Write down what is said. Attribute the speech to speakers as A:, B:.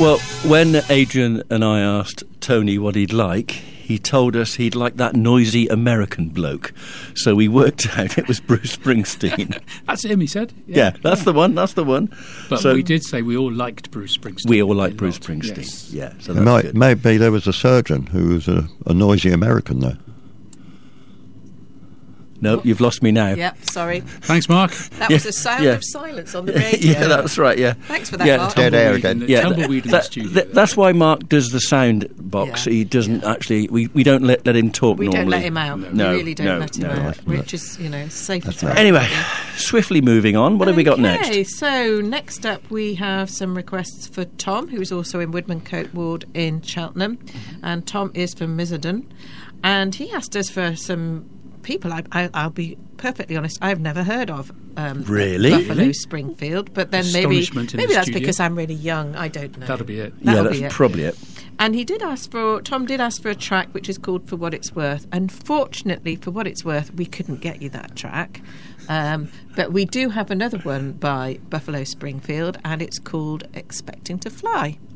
A: Well, when Adrian and I asked Tony what he'd like, he told us he'd like that noisy American bloke. So we worked out it was Bruce Springsteen.
B: That's him, he said.
A: Yeah, that's the one.
B: But
A: so
B: we did say we all liked Bruce Springsteen.
A: we all liked Bruce
B: lot.
A: Springsteen.
B: Yes.
A: Yeah, so that's good.
C: Maybe there was a surgeon who was a noisy American, though.
A: No, you've lost me now.
D: Yep, sorry.
B: Thanks, Mark.
D: That was a sound of silence on the radio.
A: Yeah, that's right, yeah.
D: Thanks for that, Mark.
C: Dead air again.
B: Tumbleweed in the studio.
A: That's why Mark does the sound box.
D: Yeah.
A: He doesn't actually... We don't let him talk
D: We
A: normally.
D: don't let him out.
A: No,
D: We really don't let him
A: no.
D: out. Which is, safer for
A: Anyway,
D: everybody.
A: swiftly moving on. What have we got next?
D: Okay, so next up we have some requests for Tom, who's also in Woodmancote Ward in Cheltenham. And Tom is from Miserdon. And he asked us for some people I'll be perfectly honest, I've never heard of.
A: Really?
D: Buffalo Springfield. But then maybe
B: Astonishment in the
D: that's
B: studio.
D: because I'm really young. I don't know.
B: That'll be it.
D: That'll be
A: That's
D: it.
A: probably it.
D: And Tom did ask for a track which is called For What It's Worth. Unfortunately, For What It's Worth, we couldn't get you that track. But we do have another one by Buffalo Springfield, and it's called Expecting to Fly.